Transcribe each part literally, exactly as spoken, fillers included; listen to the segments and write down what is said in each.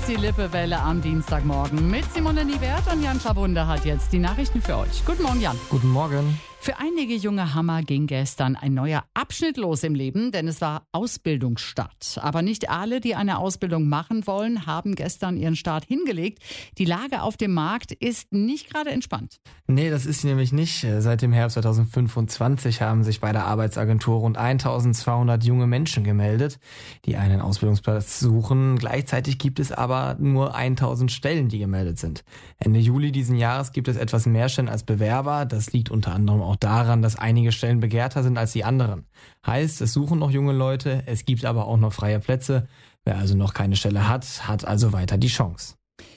die Lippewelle am Dienstagmorgen mit Simone Niewert und Jan Schlabunde hat jetzt die Nachrichten für euch. Guten Morgen, Jan. Guten Morgen. Für einige junge Hammer ging gestern ein neuer Abschnitt los im Leben, denn es war Ausbildungsstart. Aber nicht alle, die eine Ausbildung machen wollen, haben gestern ihren Start hingelegt. Die Lage auf dem Markt ist nicht gerade entspannt. Nee, das ist sie nämlich nicht. Seit dem Herbst zweitausendfünfundzwanzig haben sich bei der Arbeitsagentur rund eintausendzweihundert junge Menschen gemeldet, die einen Ausbildungsplatz suchen. Gleichzeitig gibt es aber nur tausend Stellen, die gemeldet sind. Ende Juli diesen Jahres gibt es etwas mehr Stellen als Bewerber. Das liegt unter anderem auch daran, dass einige Stellen begehrter sind als die anderen. Heißt, es suchen noch junge Leute, es gibt aber auch noch freie Plätze. Wer also noch keine Stelle hat, hat also weiter die Chance.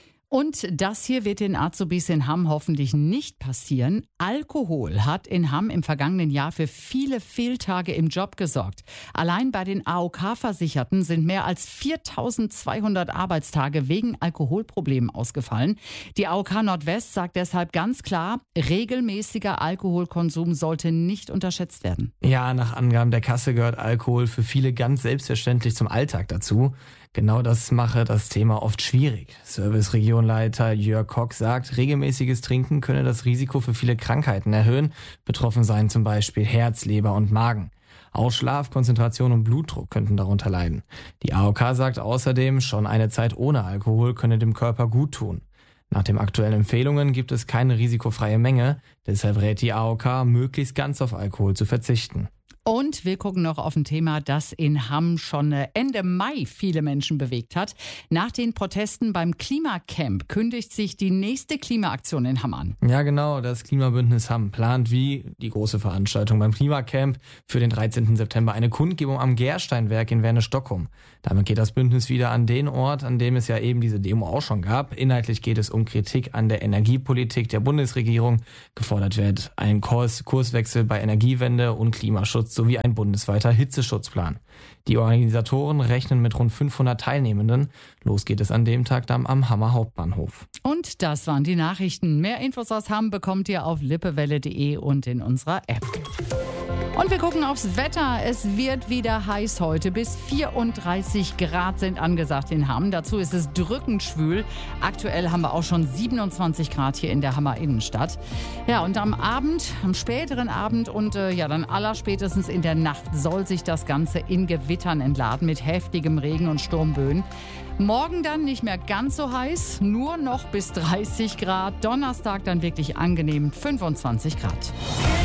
Und das hier wird den Azubis in Hamm hoffentlich nicht passieren. Alkohol hat in Hamm im vergangenen Jahr für viele Fehltage im Job gesorgt. Allein bei den A O K-Versicherten sind mehr als viertausendzweihundert Arbeitstage wegen Alkoholproblemen ausgefallen. Die A O K Nordwest sagt deshalb ganz klar, regelmäßiger Alkoholkonsum sollte nicht unterschätzt werden. Ja, nach Angaben der Kasse gehört Alkohol für viele ganz selbstverständlich zum Alltag dazu. Genau das mache das Thema oft schwierig. Serviceregionleiter Jörg Kock sagt, regelmäßiges Trinken könne das Risiko für viele Krankheiten erhöhen. Betroffen seien zum Beispiel Herz, Leber und Magen. Auch Schlaf, Konzentration und Blutdruck könnten darunter leiden. Die A O K sagt außerdem, schon eine Zeit ohne Alkohol könne dem Körper gut tun. Nach den aktuellen Empfehlungen gibt es keine risikofreie Menge. Deshalb rät die A O K, möglichst ganz auf Alkohol zu verzichten. Und wir gucken noch auf ein Thema, das in Hamm schon Ende Mai viele Menschen bewegt hat. Nach den Protesten beim Klimacamp kündigt sich die nächste Klimaaktion in Hamm an. Ja genau, das Klimabündnis Hamm plant wie die große Veranstaltung beim Klimacamp für den dreizehnten September eine Kundgebung am Gersteinwerk in Werne-Stockholm. Damit geht das Bündnis wieder an den Ort, an dem es ja eben diese Demo auch schon gab. Inhaltlich geht es um Kritik an der Energiepolitik der Bundesregierung. Gefordert wird ein Kurs- Kurswechsel bei Energiewende und Klimaschutz sowie ein bundesweiter Hitzeschutzplan. Die Organisatoren rechnen mit rund fünfhundert Teilnehmenden. Los geht es an dem Tag dann am Hammer Hauptbahnhof. Und das waren die Nachrichten. Mehr Infos aus Hamm bekommt ihr auf lippewelle punkt de und in unserer App. Und wir gucken aufs Wetter. Es wird wieder heiß heute. Bis vierunddreißig Grad sind angesagt in Hamm. Dazu ist es drückend schwül. Aktuell haben wir auch schon siebenundzwanzig Grad hier in der Hammer Innenstadt. Ja, und am Abend, am späteren Abend und äh, ja dann allerspätestens in der Nacht soll sich das Ganze in Gewittern entladen mit heftigem Regen und Sturmböen. Morgen dann nicht mehr ganz so heiß, nur noch bis dreißig Grad. Donnerstag dann wirklich angenehm fünfundzwanzig Grad.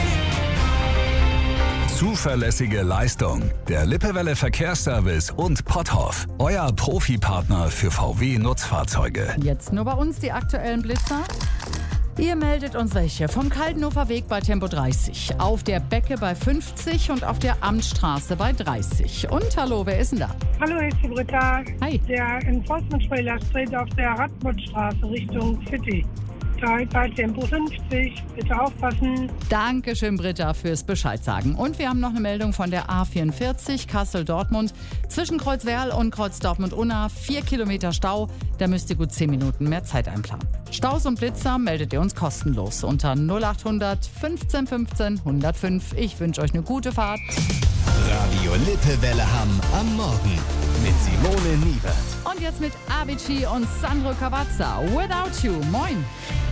Zuverlässige Leistung. Der Lippewelle Verkehrsservice und Potthoff. Euer Profipartner für V W-Nutzfahrzeuge. Jetzt nur bei uns die aktuellen Blitzer. Ihr meldet uns welche vom Kaltenhofer Weg bei Tempo dreißig, auf der Becke bei fünfzig und auf der Amtsstraße bei dreißig. Und hallo, wer ist denn da? Hallo, hier ist die Britta. Hi. Der Enforcement-Trailer steht auf der Radbottstraße Richtung City. Da ist bei Tempo fünfzig. Bitte aufpassen. Dankeschön, Britta, fürs Bescheid sagen. Und wir haben noch eine Meldung von der A vierundvierzig Kassel-Dortmund. Zwischen Kreuzwerl und Kreuz Dortmund-Unna vier Kilometer Stau. Da müsst ihr gut zehn Minuten mehr Zeit einplanen. Staus und Blitzer meldet ihr uns kostenlos unter null achthundert fünfzehn fünfzehn hundertfünf. Ich wünsche euch eine gute Fahrt. Radio Lippewelle Hamm am Morgen mit Simone Niewert. Und jetzt mit Avicii und Sandro Cavazza. Without You. Moin.